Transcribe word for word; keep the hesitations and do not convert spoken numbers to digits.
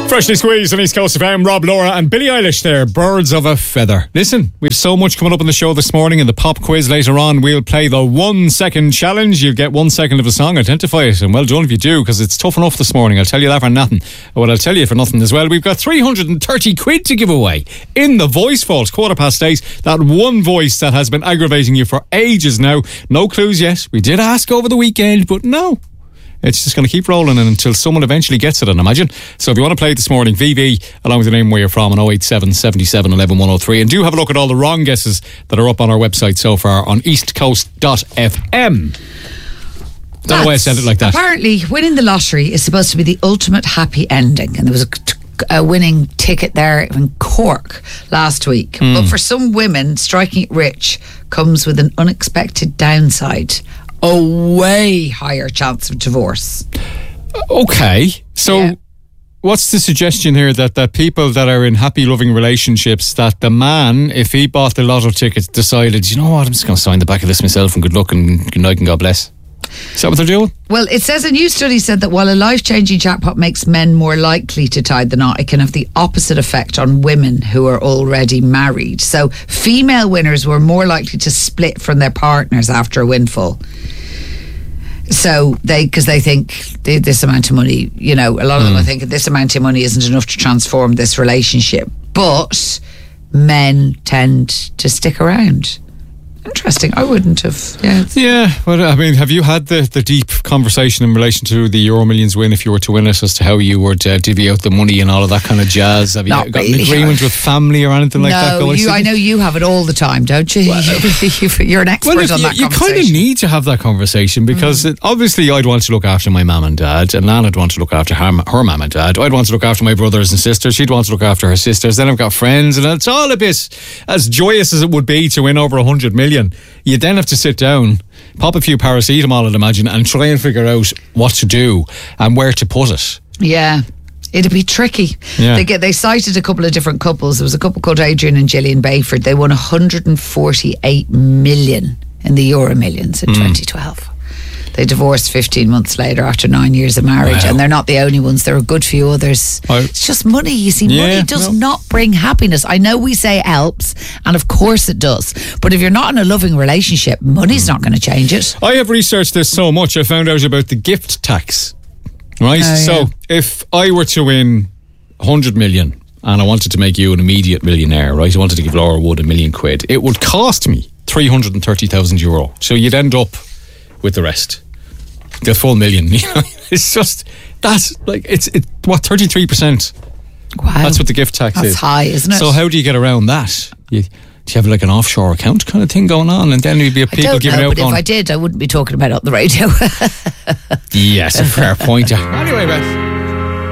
Freshly squeezed on East Coast F M, Rob, Laura and Billie Eilish there, Birds of a Feather. Listen, we've so much coming up in the show this morning. In the pop quiz later on, we'll play the one second challenge. You'll get one second of a song, identify it, and well done if you do, because it's tough enough this morning. I'll tell you that for nothing. Well, I'll tell you for nothing as well. We've got three hundred thirty quid to give away in the voice vault, quarter past eight. That one voice that has been aggravating you for ages now. No clues yet. We did ask over the weekend, but no. It's just going to keep rolling until someone eventually gets it, I imagine. So if you want to play it this morning, V V, along with the name where you're from, on oh eight seven, seven seven, one one one oh three. And do have a look at all the wrong guesses that are up on our website so far on east coast dot f m. Don't know why I said it like that. Apparently, winning the lottery is supposed to be the ultimate happy ending. And there was a, a winning ticket there in Cork last week. Mm. But for some women, striking it rich comes with an unexpected downside. A way higher chance of divorce. Okay, so yeah. What's the suggestion here? That, that people that are in happy, loving relationships, that the man, if he bought the lotto tickets, decided, you know what, I'm just going to sign the back of this myself and good luck and good night and God bless. Is that what they're doing? Well, it says a new study said that while a life-changing jackpot makes men more likely to tie the knot, it can have the opposite effect on women who are already married. So female winners were more likely to split from their partners after a windfall. So they, because they think this amount of money, you know, a lot of mm. them are thinking this amount of money isn't enough to transform this relationship. But men tend to stick around. Interesting. I wouldn't have. Yeah. Yeah. Well, I mean, have you had the, the deep conversation in relation to the Euro Millions win, if you were to win it, as to how you would uh, divvy out the money and all of that kind of jazz? Have you Not got really. an agreement with family or anything like no, that? No, you, I know you have it all the time, don't you? Well, you're an expert well, on you, that you conversation. You kind of need to have that conversation because mm. it, obviously I'd want to look after my mum and dad, and Lan would want to look after her, her mum and dad. I'd want to look after my brothers and sisters. She'd want to look after her sisters. Then I've got friends, and it's all a bit as joyous as it would be to win over a hundred million. You then have to sit down, pop a few paracetamol, I'd imagine, and try and figure out what to do and where to put it. Yeah. It'd be tricky. Yeah. They get they cited a couple of different couples. There was a couple called Adrian and Gillian Bayford. They won one hundred forty-eight million in the Euro Millions in mm. twenty twelve. They divorced fifteen months later after nine years of marriage. Wow. And they're not the only ones. There are a good few others. I, it's just money. You see, yeah, money does well. not bring happiness. I know we say it helps, and of course it does. But if you're not in a loving relationship, money's not going to change it. I have researched this so much. I found out about the gift tax. Right? Oh, so yeah. if I were to win one hundred million and I wanted to make you an immediate millionaire, right? I wanted to give Laura Wood a million quid. It would cost me three hundred thirty thousand euro. So you'd end up with the rest. The full million, you know, it's just that's like it's it what thirty-three percent. Wow, that's what the gift tax that's is. That's high, isn't it? So how do you get around that? You, do you have like an offshore account kind of thing going on, and then you'd be people I don't giving know, out? But on... if I did, I wouldn't be talking about it on the radio. Yes, a fair point. Anyway, man.